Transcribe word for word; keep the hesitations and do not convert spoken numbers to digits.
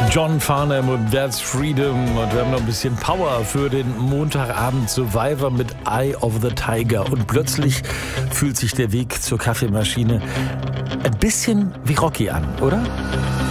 John Farnham und That's Freedom. Und wir haben noch ein bisschen Power für den Montagabend. Survivor mit Eye of the Tiger. Und plötzlich fühlt sich der Weg zur Kaffeemaschine ein bisschen wie Rocky an, oder?